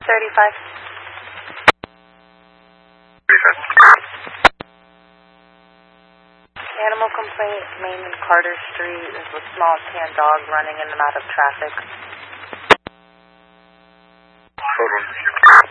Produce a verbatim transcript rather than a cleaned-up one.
thirty-five. Animal complaint, Main and Carter Street. There's a small tan dog running in and out of traffic. Hold on.